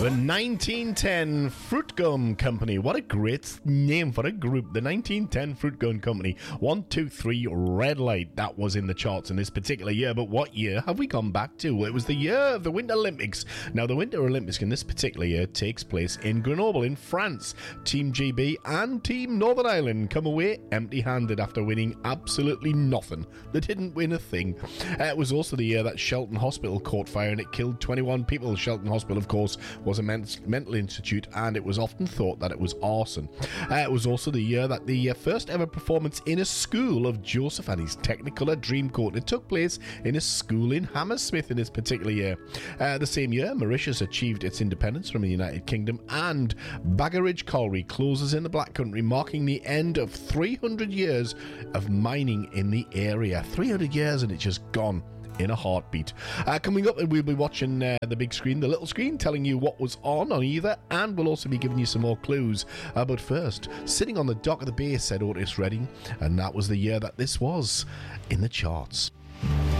The 1910 Fruit Gum Company. What a great name for a group. The 1910 Fruit Gum Company. 1, 2, 3, Red Light. That was in the charts in this particular year. But what year have we gone back to? It was the year of the Winter Olympics. Now, the Winter Olympics in this particular year takes place in Grenoble in France. Team GB and Team Northern Ireland come away empty-handed after winning absolutely nothing. They didn't win a thing. It was also the year that Shelton Hospital caught fire and it killed 21 people. Shelton Hospital, of course, was a mental institute, and it was often thought that it was arson. It was also the year that the first ever performance in a school of Joseph and his Technicolor Dreamcoat. It took place in a school in Hammersmith in this particular year. The same year, Mauritius achieved its independence from the United Kingdom, and Baggeridge Colliery closes in the Black Country, marking the end of 300 years of mining in the area. 300 years and it's just gone in a heartbeat. Coming up, we'll be watching the big screen, the little screen, telling you what was on either, and we'll also be giving you some more clues. But first, sitting on the dock of the bay, said Otis Redding, and that was the year that this was in the charts.